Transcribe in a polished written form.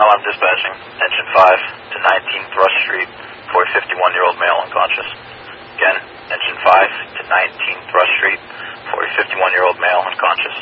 I'm dispatching. Engine 5 to 19 Thrush Street for a 51-year-old male unconscious. Again, Engine 5 to 19 Thrush Street for a 51-year-old male unconscious.